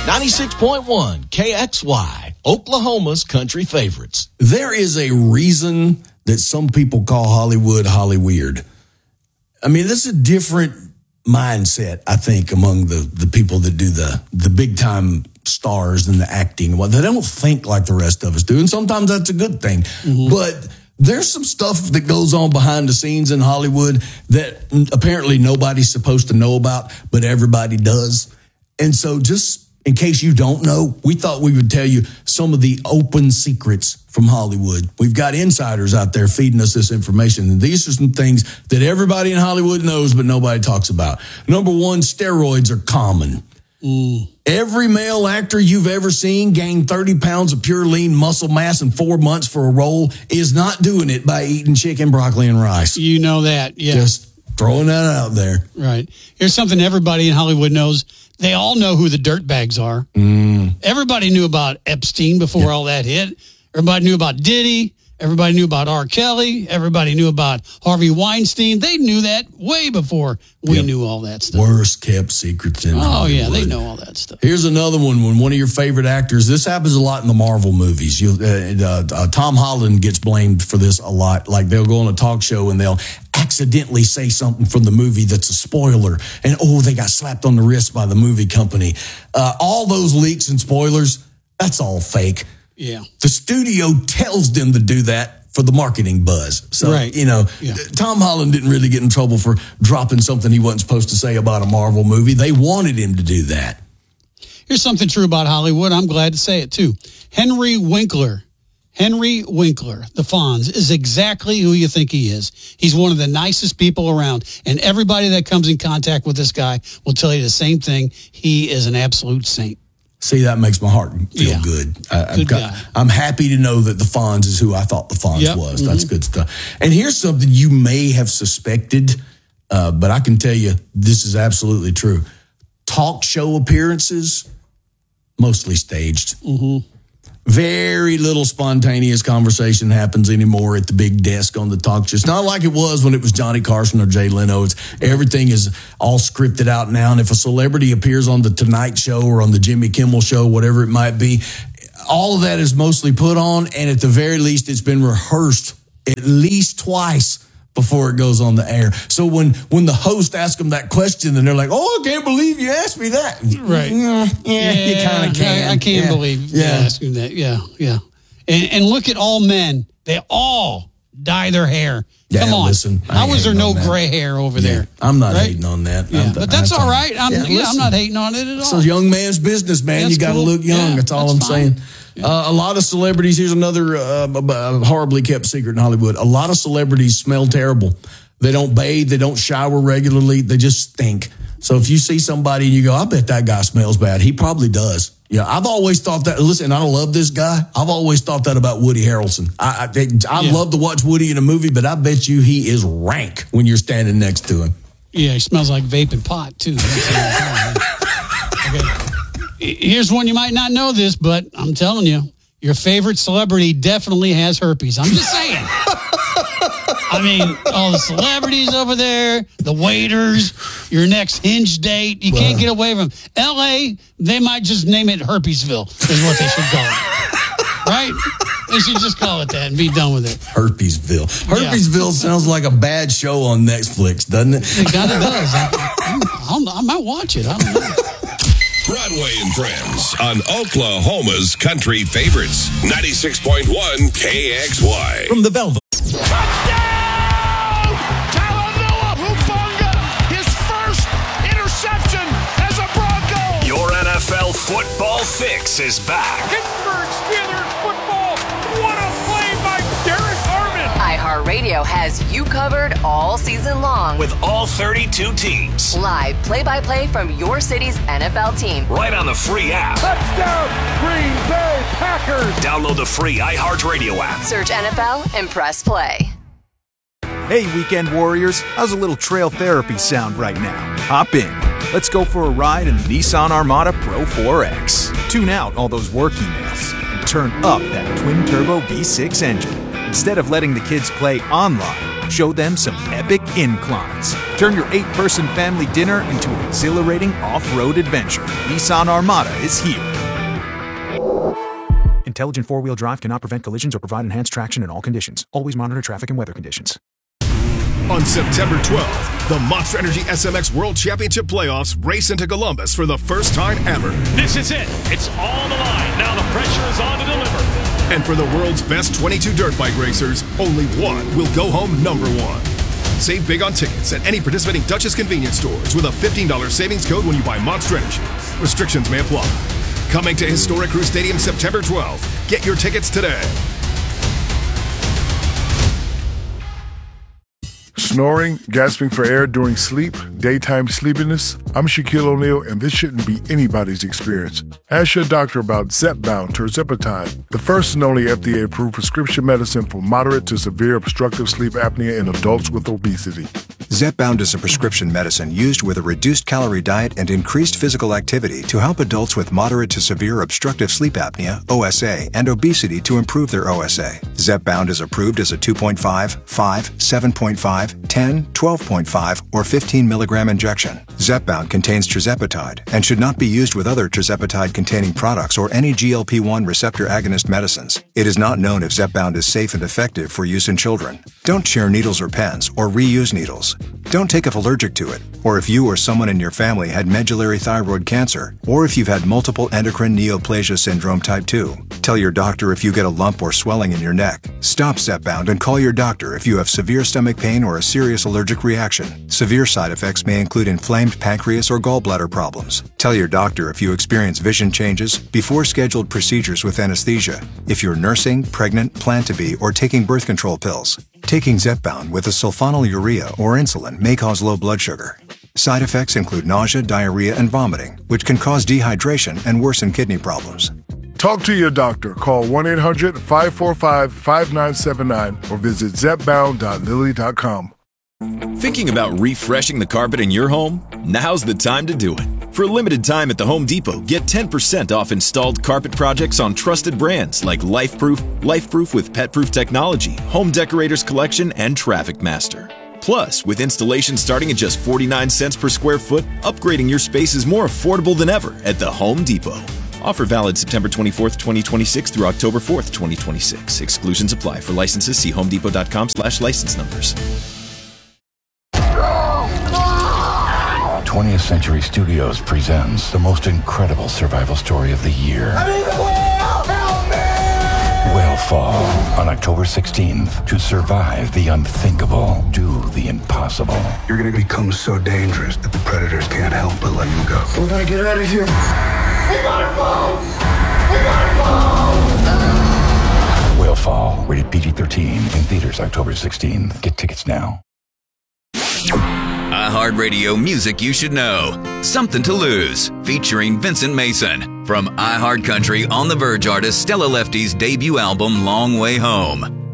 96.1 KXY, Oklahoma's country favorites. There is a reason that some people call Hollywood Hollyweird. I mean, this is a different mindset, I think, among the people that do the big-time stars and the acting. Well, they don't think like the rest of us do, and sometimes that's a good thing. Mm-hmm. But there's some stuff that goes on behind the scenes in Hollywood that apparently nobody's supposed to know about, but everybody does. And so just in case you don't know, we thought we would tell you some of the open secrets from Hollywood. We've got insiders out there feeding us this information. And these are some things that everybody in Hollywood knows, but nobody talks about. Number one, steroids are common. Every male actor you've ever seen gain 30 pounds of pure lean muscle mass in 4 months for a role is not doing it by eating chicken, broccoli, and rice. You know that, yeah. Just throwing that out there. Right. Here's something everybody in Hollywood knows. They all know who the dirtbags are. Everybody knew about Epstein before all that hit. Everybody knew about Diddy. Everybody knew about R. Kelly. Everybody knew about Harvey Weinstein. They knew that way before we knew all that stuff. Worst kept secrets in Hollywood. Oh, yeah, they know all that stuff. Here's another one. When one of your favorite actors, this happens a lot in the Marvel movies. Tom Holland gets blamed for this a lot. Like they'll go on a talk show and they'll accidentally say something from the movie that's a spoiler. And, they got slapped on the wrist by the movie company. All those leaks and spoilers, that's all fake. Yeah. The studio tells them to do that for the marketing buzz. So, Tom Holland didn't really get in trouble for dropping something he wasn't supposed to say about a Marvel movie. They wanted him to do that. Here's something true about Hollywood. I'm glad to say it, too. Henry Winkler, the Fonz, is exactly who you think he is. He's one of the nicest people around. And everybody that comes in contact with this guy will tell you the same thing. He is an absolute saint. See, that makes my heart feel good. I'm happy to know that the Fonz is who I thought the Fonz was. That's good stuff. And here's something you may have suspected, but I can tell you this is absolutely true. Talk show appearances, mostly staged. Very little spontaneous conversation happens anymore at the big desk on the talk show. It's not like it was when it was Johnny Carson or Jay Leno. Everything is all scripted out now. And if a celebrity appears on the Tonight Show or on the Jimmy Kimmel Show, whatever it might be, all of that is mostly put on. And at the very least, it's been rehearsed at least twice before it goes on the air. So when the host asks them that question and they're like, I can't believe you asked me that. Right. You kind of can. I can't believe you asked me that. Yeah. And look at all men. They all dye their hair. Come on. Listen, how is there no gray hair over there? I'm not hating on that. Yeah. But that's all right. I'm not hating on it at all. It's a young man's business, man. That's you got to look young. That's all I'm saying. A lot of celebrities, here's another horribly kept secret in Hollywood. A lot of celebrities smell terrible. They don't bathe. They don't shower regularly. They just stink. So if you see somebody and you go, I bet that guy smells bad, he probably does. Yeah, I've always thought that. Listen, I don't love this guy. I've always thought that about Woody Harrelson. I love to watch Woody in a movie, but I bet you he is rank when you're standing next to him. Yeah, he smells like vape and pot, too. Okay. Here's one you might not know this, but I'm telling you, your favorite celebrity definitely has herpes. I'm just saying. I mean, all the celebrities over there, the waiters, your next Hinge date, you can't get away from them. L.A., they might just name it Herpesville is what they should call it. Right? They should just call it that and be done with it. Herpesville. Herpesville sounds like a bad show on Netflix, doesn't it? It kind of does. I might watch it. I don't know. Broadway and Friends on Oklahoma's country favorites. 96.1 KXY. From the Velvet. Touchdown! Talanoa Hufanga, his first interception as a Bronco. Your NFL football fix is back. Pittsburgh Steelers football. What a play by Derek Armand. iHeartRadio has you covered all season long. With all 32 teams. Live play-by-play from your city's NFL team. Right on the free app. Touchdown, Green Bay Packers. Download the free iHeartRadio app. Search NFL and press play. Hey, Weekend Warriors, how's a little trail therapy sound right now? Hop in. Let's go for a ride in the Nissan Armada Pro 4X. Tune out all those work emails and turn up that twin-turbo V6 engine. Instead of letting the kids play online, Show them some epic inclines. Turn your 8-person family dinner into an exhilarating off-road adventure. Nissan Armada is here. Intelligent four-wheel drive cannot prevent collisions or provide enhanced traction in all conditions. Always monitor traffic and weather conditions. On September 12th, the Monster Energy SMX World Championship Playoffs race into Columbus for the first time ever. This is it. It's on the line. Now the pressure is on to deliver. And for the world's best 22 dirt bike racers, only one will go home number one. Save big on tickets at any participating Duchess convenience stores with a $15 savings code when you buy Monster Energy. Restrictions may apply. Coming to Historic Crew Stadium September 12th. Get your tickets today. Snoring, gasping for air during sleep, daytime sleepiness. I'm Shaquille O'Neal, and this shouldn't be anybody's experience. Ask your doctor about Zepbound tirzepatide, the first and only FDA-approved prescription medicine for moderate to severe obstructive sleep apnea in adults with obesity. Zepbound is a prescription medicine used with a reduced calorie diet and increased physical activity to help adults with moderate to severe obstructive sleep apnea, OSA, and obesity to improve their OSA. Zepbound is approved as a 2.5, 5, 7.5, 10, 12.5, or 15 milligram injection. Zepbound contains tirzepatide and should not be used with other tirzepatide-containing products or any GLP-1 receptor agonist medicines. It is not known if Zepbound is safe and effective for use in children. Don't share needles or pens or reuse needles. Don't take if allergic to it, or if you or someone in your family had medullary thyroid cancer, or if you've had multiple endocrine neoplasia syndrome type 2. Tell your doctor if you get a lump or swelling in your neck. Stop Zepbound and call your doctor if you have severe stomach pain or a serious allergic reaction. Severe side effects may include inflamed pancreas or gallbladder problems. Tell your doctor if you experience vision changes before scheduled procedures with anesthesia, if you're nursing, pregnant, plan to be, or taking birth control pills. Taking Zepbound with a sulfonylurea or insulin may cause low blood sugar. Side effects include nausea, diarrhea, and vomiting, which can cause dehydration and worsen kidney problems. Talk to your doctor. Call 1-800-545-5979 or visit zepbound.lilly.com. Thinking about refreshing the carpet in your home? Now's the time to do it. For a limited time at the Home Depot, get 10% off installed carpet projects on trusted brands like LifeProof with pet-proof technology, Home Decorators Collection, and Traffic Master. Plus, with installation starting at just 49 cents per square foot, upgrading your space is more affordable than ever at the Home Depot. Offer valid September 24th, 2026 through October 4th, 2026. Exclusions apply. For licenses, see homedepot.com/license numbers. 20th Century Studios presents the most incredible survival story of the year. I'm in the whale! Help me! Whalefall on October 16th. To survive the unthinkable, do the impossible. You're going to become so dangerous that the predators can't help but let you go. We gotta get out of here. We gotta go! We gotta go! Whalefall, rated PG-13, in theaters October 16th. Get tickets now. iHeartRadio music you should know. Something to Lose, featuring Vincent Mason. From iHeartCountry On the Verge artist Stella Lefty's debut album, Long Way Home.